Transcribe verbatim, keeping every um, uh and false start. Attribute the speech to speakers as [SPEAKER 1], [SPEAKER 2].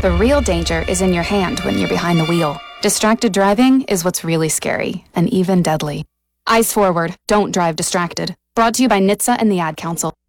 [SPEAKER 1] The real danger is in your hand when you're behind the wheel. Distracted driving is what's really scary, and even deadly. Eyes forward, don't drive distracted. Brought to you by N H T S A and the Ad Council.